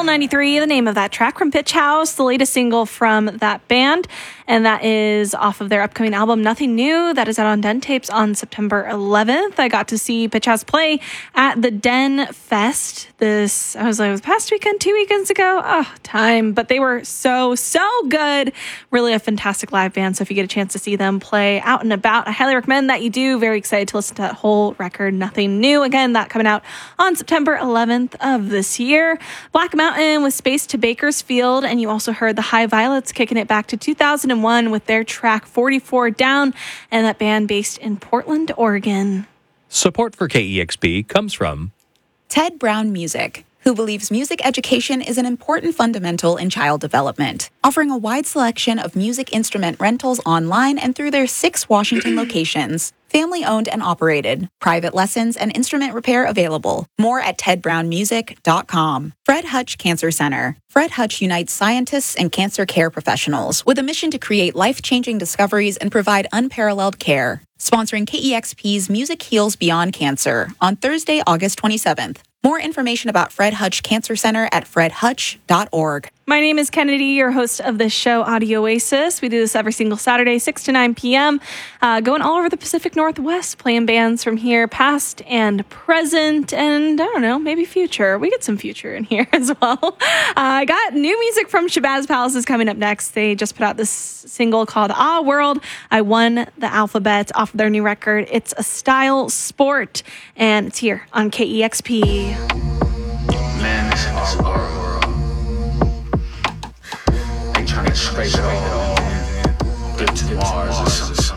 Channel 93, the name of that track from Pitch House, the latest single from that band, and that is off of their upcoming album, Nothing New, that is out on Den Tapes on September 11th. I got to see Pitch House play at the Den Fest this past weekend, 2 weekends ago. Oh, time. But they were so good. Really a fantastic live band. So if you get a chance to see them play out and about, I highly recommend that you do. Very excited to listen to that whole record, Nothing New. Again, that coming out on September 11th of this year. Black Mountain with Space to Bakersfield. And you also heard the High Violets kicking it back to 2001 with their track 44 Down, and that band based in Portland, Oregon. Support for KEXP comes from Ted Brown Music, who believes music education is an important fundamental in child development, offering a wide selection of music instrument rentals online and through their 6 Washington locations. Family-owned and operated. Private lessons and instrument repair available. More at tedbrownmusic.com. Fred Hutch Cancer Center. Fred Hutch unites scientists and cancer care professionals with a mission to create life-changing discoveries and provide unparalleled care. Sponsoring KEXP's Music Heals Beyond Cancer on Thursday, August 27th. More information about Fred Hutch Cancer Center at fredhutch.org. My name is Kennedy, your host of this show, Audio Oasis. We do this every single Saturday, 6 to 9 p.m., going all over the Pacific Northwest, playing bands from here, past and present, and I don't know, maybe future. We get some future in here as well. I got new music from Shabazz Palace is coming up next. They just put out this single called Ah World. I Won the Alphabet off of their new record. It's a Style Sport, and it's here on KEXP. Man, this is our world. They trying to scrape it all. Get to Mars.